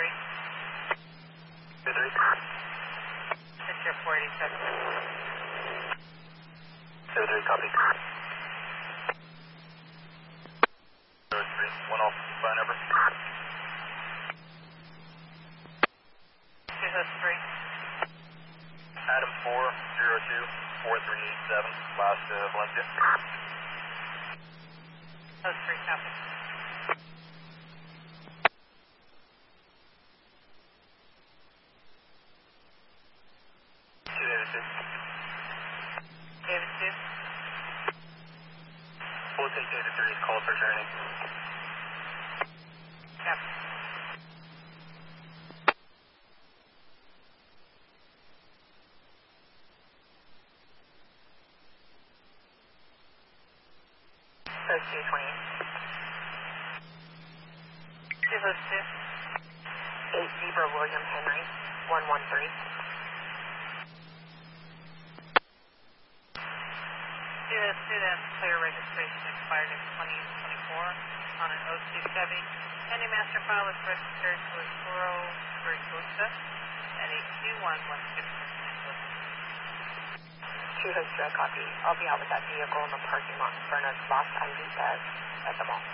23. It's your 487. 03, copy. 03, one off by number. 203. Adam 402 4387, last Valencia. 03, copy. David 2. Fulton David 3 is called for training. Copy. Code 228. 202. 8 Zebra William Henry, 113. 202, that's clear registration expired in 2024 on an 02 Chevy. Any master file is registered to Arturo Bergosa at 82116. 202, copy. I'll be out with that vehicle in the parking lot in front of Las Alitas at the mall.